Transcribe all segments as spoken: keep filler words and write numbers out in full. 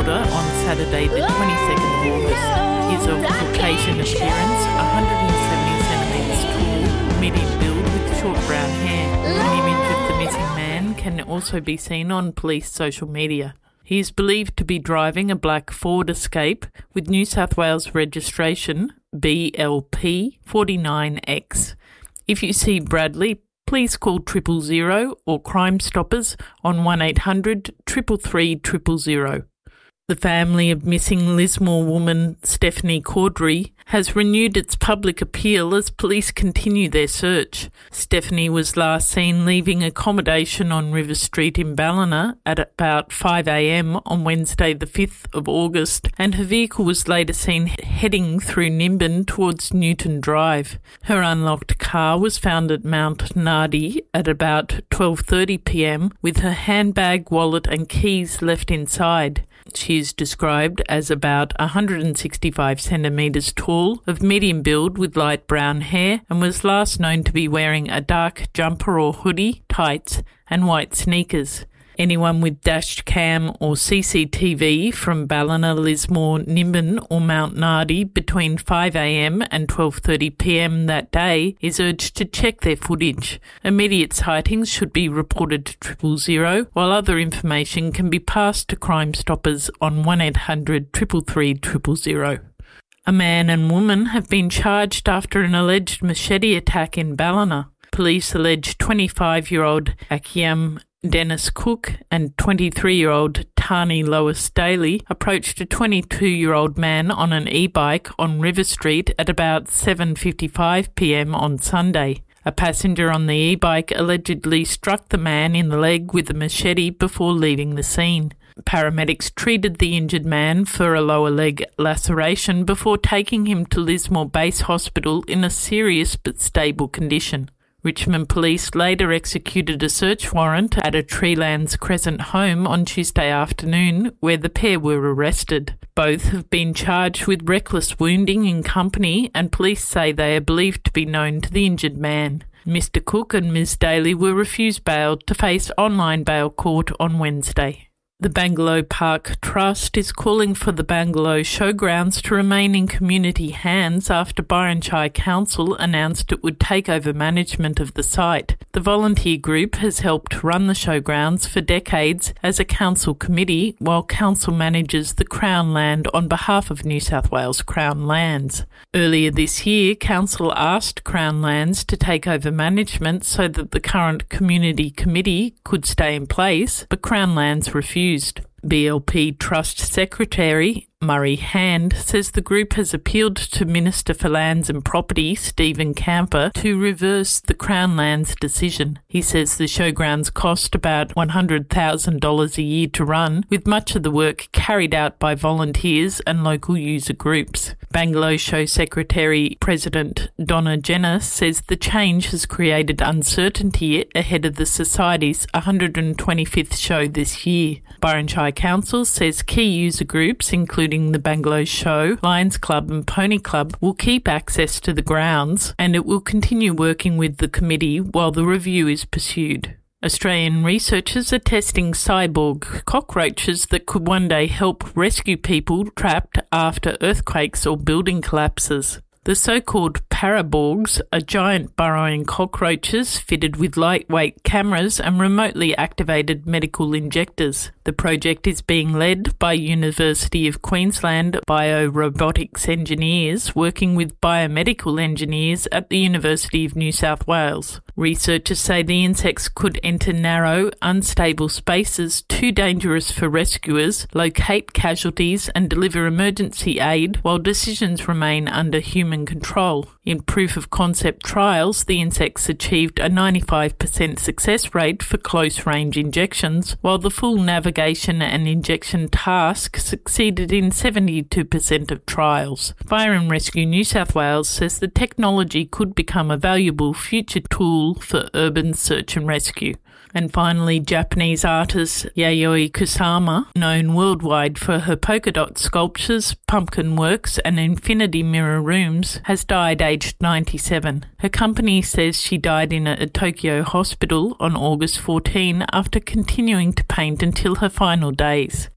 reporter on Saturday the twenty-second of August. He's of Caucasian appearance, one hundred seventy centimetres tall, medium build with short brown hair. An image of the missing man can also be seen on police social media. He is believed to be driving a black Ford Escape with New South Wales registration B L P forty-nine X. If you see Bradley, please call triple zero or Crime Stoppers on one eight hundred three three three triple zero. The family of missing Lismore woman Stephanie Caudry has renewed its public appeal as police continue their search. Stephanie was last seen leaving accommodation on River Street in Ballina at about five a m on Wednesday the fifth of August, and her vehicle was later seen heading through Nimbin towards Newton Drive. Her unlocked car was found at Mount Nardi at about twelve thirty p m with her handbag, wallet and keys left inside. She is described as about one hundred sixty-five centimetres tall, of medium build with light brown hair, and was last known to be wearing a dark jumper or hoodie, tights and white sneakers. Anyone with dash cam or C C T V from Ballina, Lismore, Nimbin or Mount Nardi between five a m and twelve thirty p m that day is urged to check their footage. Immediate sightings should be reported to triple zero, while other information can be passed to Crime Stoppers on one eight hundred three three three triple zero. A man and woman have been charged after an alleged machete attack in Ballina. Police allege twenty-five-year-old Akiam Dennis Cook and twenty-three-year-old Tani Lois Daly approached a twenty-two-year-old man on an e-bike on River Street at about seven fifty-five p m on Sunday. A passenger on the e-bike allegedly struck the man in the leg with a machete before leaving the scene. Paramedics treated the injured man for a lower leg laceration before taking him to Lismore Base Hospital in a serious but stable condition. Richmond Police later executed a search warrant at a Treelands Crescent home on Tuesday afternoon, where the pair were arrested. Both have been charged with reckless wounding in company, and police say they are believed to be known to the injured man. Mister Cook and Miz Daly were refused bail to face online bail court on Wednesday. The Bangalow Park Trust is calling for the Bangalow Showgrounds to remain in community hands after Byron Shire Council announced it would take over management of the site. The volunteer group has helped run the showgrounds for decades as a council committee, while council manages the Crown land on behalf of New South Wales Crown Lands. Earlier this year, council asked Crown Lands to take over management so that the current community committee could stay in place, but Crown Lands refused. B L P Trust Secretary Murray Hand says the group has appealed to Minister for Lands and Property, Stephen Camper, to reverse the Crown Lands decision. He says the showgrounds cost about one hundred thousand dollars a year to run, with much of the work carried out by volunteers and local user groups. Bangalow Show Secretary President Donna Jenner says the change has created uncertainty ahead of the Society's one hundred twenty-fifth show this year. Byron Shire Council says key user groups, including the Bangalow Show, Lions Club and Pony Club, will keep access to the grounds, and it will continue working with the committee while the review is pursued. Australian researchers are testing cyborg cockroaches that could one day help rescue people trapped after earthquakes or building collapses. The so-called paraborgs are giant burrowing cockroaches fitted with lightweight cameras and remotely activated medical injectors. The project is being led by University of Queensland biorobotics engineers working with biomedical engineers at the University of New South Wales. Researchers say the insects could enter narrow, unstable spaces too dangerous for rescuers, locate casualties and deliver emergency aid while decisions remain under human control. In proof-of-concept trials, the insects achieved a ninety-five percent success rate for close-range injections, while the full navigation and injection task succeeded in seventy-two percent of trials. Fire and Rescue New South Wales says the technology could become a valuable future tool for urban search and rescue. And finally, Japanese artist Yayoi Kusama, known worldwide for her polka dot sculptures, pumpkin works and infinity mirror rooms, has died aged ninety-seven. Her company says she died in a Tokyo hospital on August fourteenth after continuing to paint until her final days.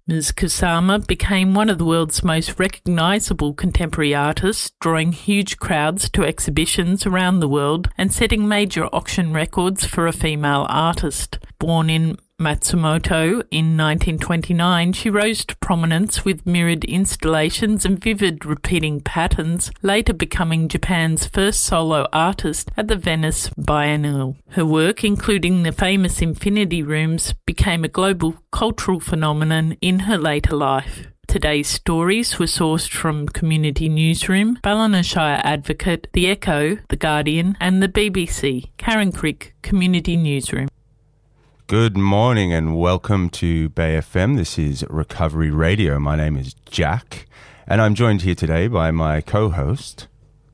Miz Kusama became one of the world's most recognisable contemporary artists, drawing huge crowds to exhibitions around the world and setting major auction records for a female artist. Born in Matsumoto in nineteen twenty-nine, she rose to prominence with mirrored installations and vivid repeating patterns, later becoming Japan's first solo artist at the Venice Biennale. Her work, including the famous Infinity Rooms, became a global cultural phenomenon in her later life. Today's stories were sourced from Community Newsroom, Ballina Advocate, The Echo, The Guardian and the B B C. Karen Crick, Community Newsroom. Good morning and welcome to Bay F M. This is Recovery Radio. My name is Jack and I'm joined here today by my co-host,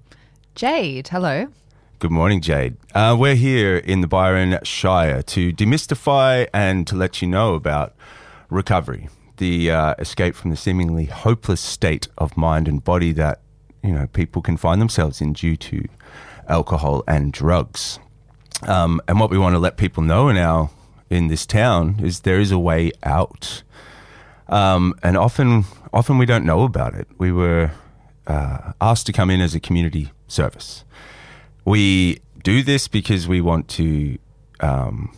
Jade. Hello. Good morning, Jade. Uh, we're here in the Byron Shire to demystify and to let you know about recovery, the uh, escape from the seemingly hopeless state of mind and body that, you know, people can find themselves in due to alcohol and drugs. Um, and what we want to let people know in our in this town is there is a way out. Um, and often often we don't know about it. We were uh, asked to come in as a community service. We do this because we want to um,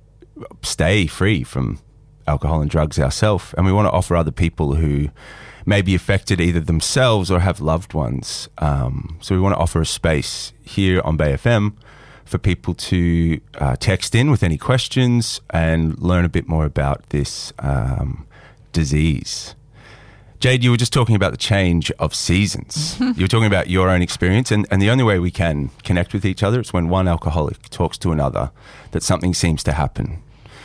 stay free from alcohol and drugs ourselves, and we want to offer other people who may be affected either themselves or have loved ones. Um, so we want to offer a space here on Bay F M for people to uh, text in with any questions and learn a bit more about this um, disease. Jade, you were just talking about the change of seasons. You were talking about your own experience, and, and the only way we can connect with each other is when one alcoholic talks to another, that something seems to happen.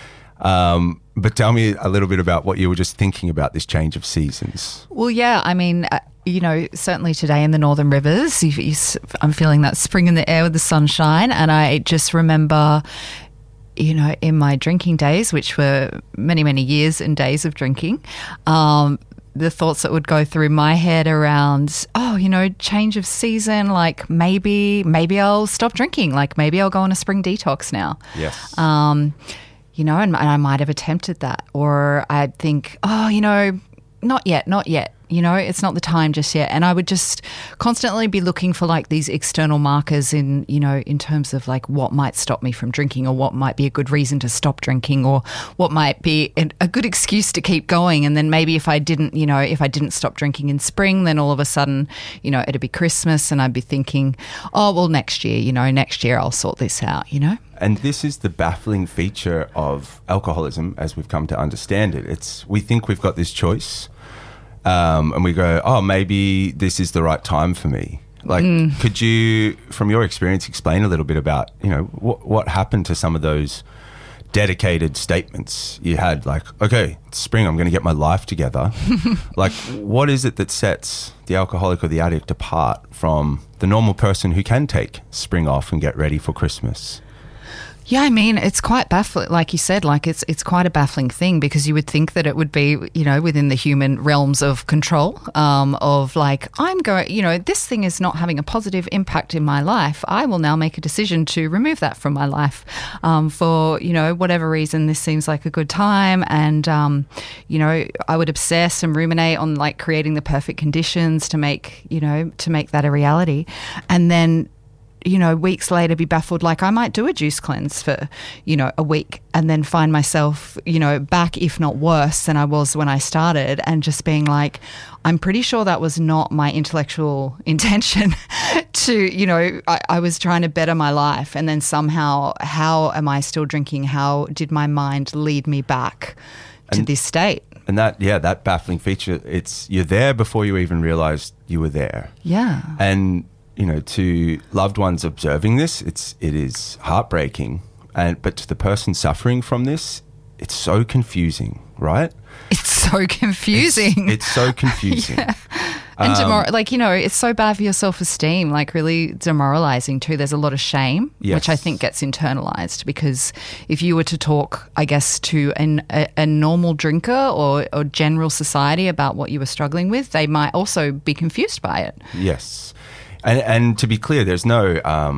Um, but tell me a little bit about what you were just thinking about this change of seasons. Well, yeah, I mean, uh, you know, certainly today in the Northern Rivers, you, you, I'm feeling that spring in the air with the sunshine. And I just remember, you know, in my drinking days, which were many, many years and days of drinking, um, the thoughts that would go through my head around, oh, you know, change of season, like maybe, maybe I'll stop drinking, like maybe I'll go on a spring detox now. Yes. Um, you know, and, and I might have attempted that. Or I'd think, oh, you know, not yet, not yet. You know, it's not the time just yet. And I would just constantly be looking for like these external markers in, you know, in terms of like what might stop me from drinking, or what might be a good reason to stop drinking, or what might be a good excuse to keep going. And then maybe if I didn't, you know, if I didn't stop drinking in spring, then all of a sudden, you know, it'd be Christmas and I'd be thinking, oh, well, next year, you know, next year I'll sort this out, you know? And this is the baffling feature of alcoholism as we've come to understand it. It's, we think we've got this choice. Um, and we go, oh, maybe this is the right time for me. Like, mm. could you, from your experience, explain a little bit about, you know, what what happened to some of those dedicated statements you had? Like, okay, it's spring, I'm going to get my life together. Like, what is it that sets the alcoholic or the addict apart from the normal person who can take spring off and get ready for Christmas? Yeah, I mean, it's quite baffling. Like you said, like it's it's quite a baffling thing, because you would think that it would be, you know, within the human realms of control, um, of like, I'm going, you know, this thing is not having a positive impact in my life. I will now make a decision to remove that from my life um, for, you know, whatever reason. This seems like a good time. And, um, you know, I would obsess and ruminate on like creating the perfect conditions to make, you know, to make that a reality. And then, you know, weeks later be baffled, like I might do a juice cleanse for, you know, a week and then find myself, you know, back, if not worse than I was when I started, and just being like, I'm pretty sure that was not my intellectual intention to, you know, I, I was trying to better my life. And then somehow, how am I still drinking? How did my mind lead me back to and, this state? And that, yeah, that baffling feature, it's, you're there before you even realized you were there. Yeah. And, you know, to loved ones observing this, it's it is heartbreaking, and but to the person suffering from this, it's so confusing, right? It's so confusing. It's, it's so confusing. Yeah. And demor- um, like, you know, it's so bad for your self-esteem, like really demoralizing too. There's a lot of shame, yes. which I think gets internalized, because if you were to talk, I guess, to an, a, a normal drinker or, or general society about what you were struggling with, they might also be confused by it. Yes. And, and to be clear, there's no um,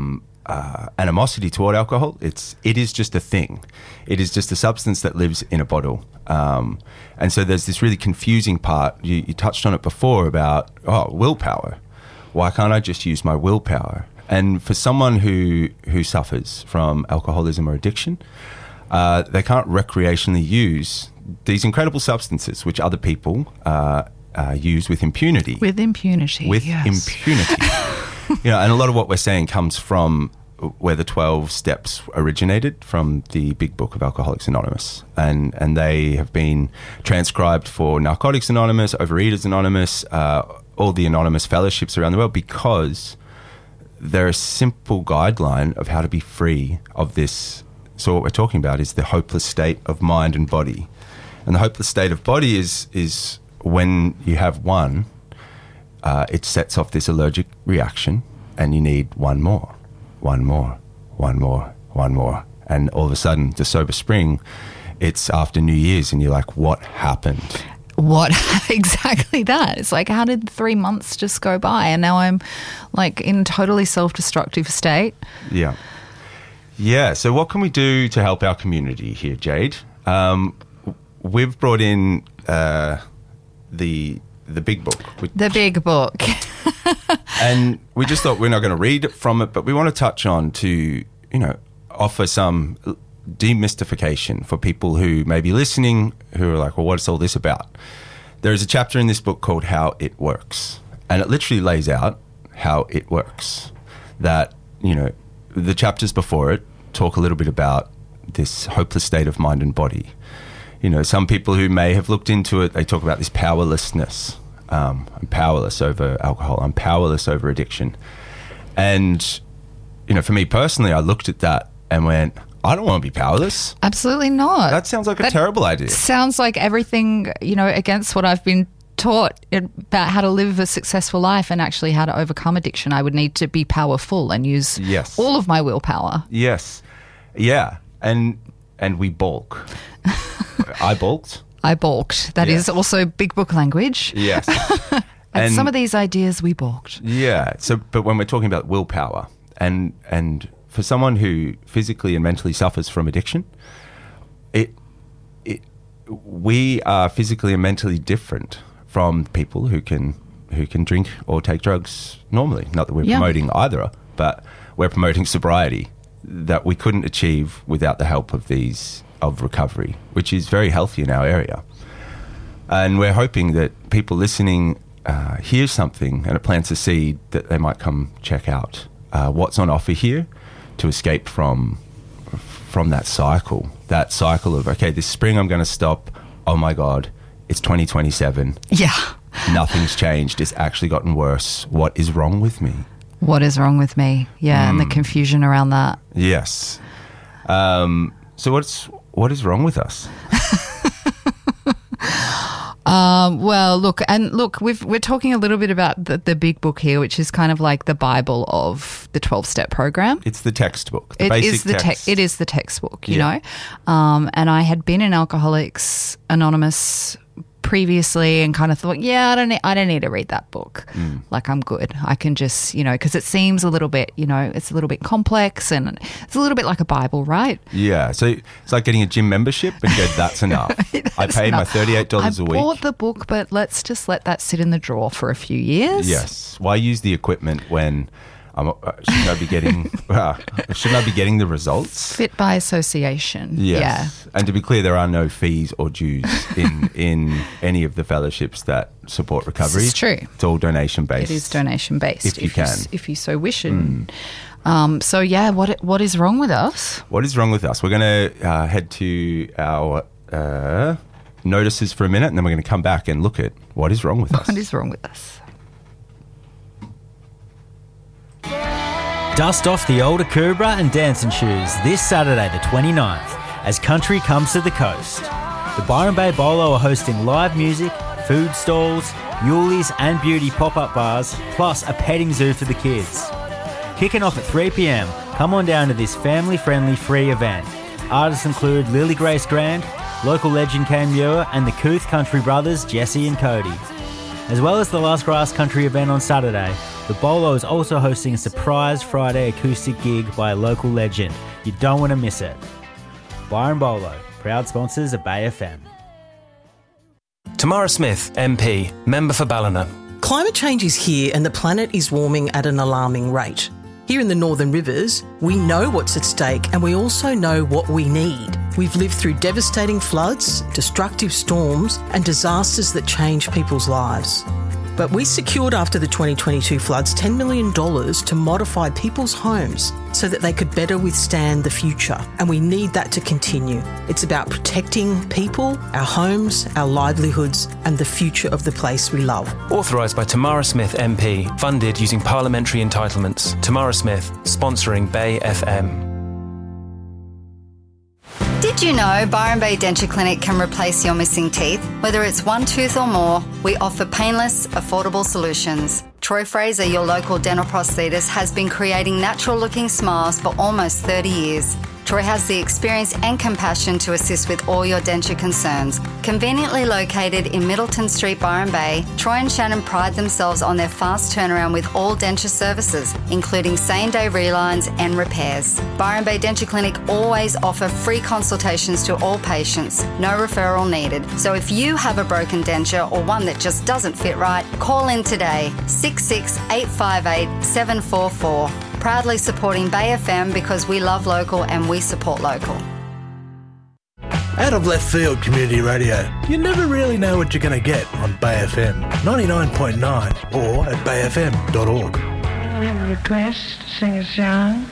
uh, animosity toward alcohol. It's it is just a thing. It is just a substance that lives in a bottle. Um, and so there's this really confusing part. You, you touched on it before about oh willpower. Why can't I just use my willpower? And for someone who who suffers from alcoholism or addiction, uh, they can't recreationally use these incredible substances which other people uh, uh, use with impunity. With impunity, With yes. impunity. You know, and a lot of what we're saying comes from where the twelve steps originated, from the big book of Alcoholics Anonymous. And and they have been transcribed for Narcotics Anonymous, Overeaters Anonymous, uh, all the anonymous fellowships around the world, because they're a simple guideline of how to be free of this. So what we're talking about is the hopeless state of mind and body. And the hopeless state of body is is when you have one, uh, it sets off this allergic reaction, and you need one more, one more, one more, one more. And all of a sudden, the sober spring, it's after New Year's, and you're like, what happened? What? Exactly that. It's like, how did three months just go by? And now I'm like in totally self-destructive state. Yeah. Yeah. So what can we do to help our community here, Jade? Um, we've brought in uh, the the big book. Which, The big book. and we just thought we're not going to read from it, but we want to touch on to, you know, offer some demystification for people who may be listening who are like, well, what's all this about? There is a chapter in this book called How It Works, and it literally lays out how it works. That, you know, the chapters before it talk a little bit about this hopeless state of mind and body. You know, some people who may have looked into it, they talk about this powerlessness. Um, I'm powerless over alcohol. I'm powerless over addiction. And, you know, for me personally, I looked at that and went, I don't want to be powerless. Absolutely not. That sounds like a That terrible idea. Sounds like everything, you know, against what I've been taught about how to live a successful life and actually how to overcome addiction. I would need to be powerful and use Yes. all of my willpower. Yes. Yeah. And and we balk. I balked. I balked. That Yeah. is also big book language. Yes. And, And- some of these ideas we balked. Yeah. So, but when we're talking about willpower, and and for someone who physically and mentally suffers from addiction, it it we are physically and mentally different from people who can who can drink or take drugs normally. Not that we're Yeah. promoting either, but we're promoting sobriety that we couldn't achieve without the help of these of recovery, which is very healthy in our area. And we're hoping that people listening uh, hear something and it plants a seed that they might come check out uh, what's on offer here to escape from from that cycle, that cycle of, okay, this spring I'm going to stop. Oh my God, it's twenty twenty-seven. Yeah. Nothing's changed. It's actually gotten worse. What is wrong with me? What is wrong with me? Yeah, and the confusion around that. Yes. Um, so what's what is wrong with us? Um, well, look, and look, we've, we're talking a little bit about the, the big book here, which is kind of like the Bible of the twelve-step program. It's the textbook. The It basic is the text. te- it is the textbook, you Yeah. know. Um, and I had been in Alcoholics Anonymous previously and kind of thought, yeah, I don't need, I don't need to read that book. Mm. Like, I'm good. I can just, you know, because it seems a little bit, you know, it's a little bit complex and it's a little bit like a Bible, right? Yeah, so it's like getting a gym membership and go, that's enough. I paid my enough. thirty-eight dollars I a week. bought the book, but let's just let that sit in the drawer for a few years. Yes. Why use the equipment when I'm, uh, shouldn't I be getting uh, shouldn't I be getting the results? Fit by association. Yes. And to be clear, there are no fees or dues in in any of the fellowships that support recovery. This is true. It's all donation Yeah, based. it is donation based. If you can. s- if you so wish. And, um, so yeah, what what is wrong with us? What is wrong with us? We're going to uh, head to our uh, notices for a minute, and then we're going to come back and look at what is wrong with us. What is wrong with us? Dust off the old Akubra and dancing shoes this Saturday the twenty-ninth as country comes to the coast. The Byron Bay Bolo are hosting live music, food stalls, muleys and beauty pop-up bars, plus a petting zoo for the kids. Kicking off at three p.m, come on down to this family-friendly free event. Artists include Lily Grace Grand, local legend Kane Muir and the Couth Country brothers Jesse and Cody. As well as the Last Grass Country event on Saturday, the Bolo is also hosting a surprise Friday acoustic gig by a local legend. You don't want to miss it. Byron Bolo, proud sponsors of Bay F M. Tamara Smith, M P, member for Ballina. Climate change is here and the planet is warming at an alarming rate. Here in the Northern Rivers, we know what's at stake and we also know what we need. We've lived through devastating floods, destructive storms and disasters that change people's lives. But we secured after the twenty twenty-two floods ten million dollars to modify people's homes so that they could better withstand the future. And we need that to continue. It's about protecting people, our homes, our livelihoods and the future of the place we love. Authorised by Tamara Smith, M P. Funded using parliamentary entitlements. Tamara Smith, sponsoring Bay F M. Did you know Byron Bay Denture Clinic can replace your missing teeth? Whether it's one tooth or more, we offer painless, affordable solutions. Troy Fraser, your local dental prosthetist, has been creating natural-looking smiles for almost thirty years. Troy has the experience and compassion to assist with all your denture concerns. Conveniently located in Middleton Street, Byron Bay, Troy and Shannon pride themselves on their fast turnaround with all denture services, including same-day relines and repairs. Byron Bay Denture Clinic always offer free consultations to all patients, no referral needed. So if you have a broken denture or one that just doesn't fit right, call in today, six six eight five eight seven four four. Proudly supporting Bay F M because we love local and we support local. Out of left field community radio. You never really know what you're going to get on Bay F M ninety-nine point nine or at bay f m dot org. I have a request to sing a song.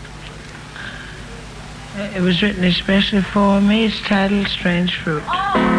It was written especially for me. It's titled Strange Fruit.